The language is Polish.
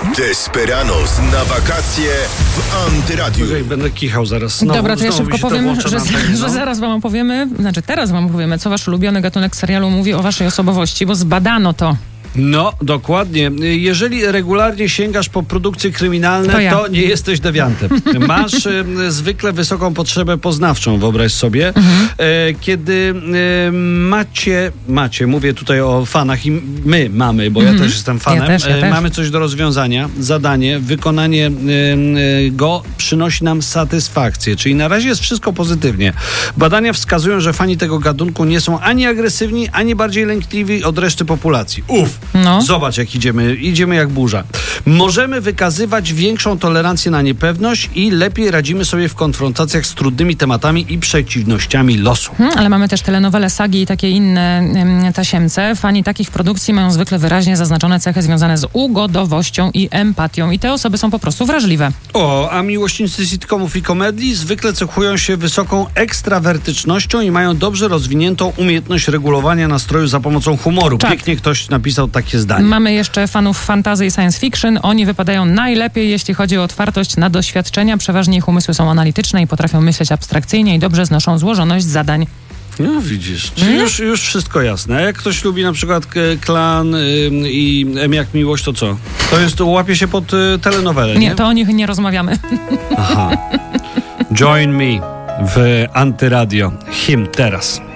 Desperados na wakacje w Antyradiu. Będę kichał zaraz. Dobra, to ja szybko powiem, że zaraz wam opowiemy, teraz wam opowiemy, co wasz ulubiony gatunek serialu mówi o waszej osobowości, bo zbadano to. No, dokładnie. Jeżeli regularnie sięgasz po produkcje kryminalne, to nie jesteś dewiantem. Masz zwykle wysoką potrzebę poznawczą, wyobraź sobie. Kiedy macie, mówię tutaj o fanach i my mamy, bo ja też jestem fanem, ja też. Mamy coś do rozwiązania, zadanie, wykonanie go przynosi nam satysfakcję, czyli na razie jest wszystko pozytywnie. Badania wskazują, że fani tego gatunku nie są ani agresywni, ani bardziej lękliwi od reszty populacji. Zobacz, jak idziemy jak burza. Możemy wykazywać większą tolerancję na niepewność i lepiej radzimy sobie w konfrontacjach z trudnymi tematami i przeciwnościami losu. Ale mamy też telenowele, sagi i takie inne tasiemce. Fani takich produkcji mają zwykle wyraźnie zaznaczone cechy związane z ugodowością i empatią i te osoby są po prostu wrażliwe. A miłośnicy sitcomów i komedii zwykle cechują się wysoką ekstrawertycznością i mają dobrze rozwiniętą umiejętność regulowania nastroju za pomocą humoru. Tak. Pięknie ktoś napisał takie zdanie. Mamy jeszcze fanów fantasy i science fiction. Oni wypadają najlepiej, jeśli chodzi o otwartość na doświadczenia. Przeważnie ich umysły są analityczne i potrafią myśleć abstrakcyjnie i dobrze znoszą złożoność zadań. No widzisz, czyli już wszystko jasne. A jak ktoś lubi na przykład Klan i M jak miłość, to co? To jest, łapie się pod telenowelę, nie? Nie, to o nich nie rozmawiamy. Aha. Join me w Antyradio. Hymn teraz.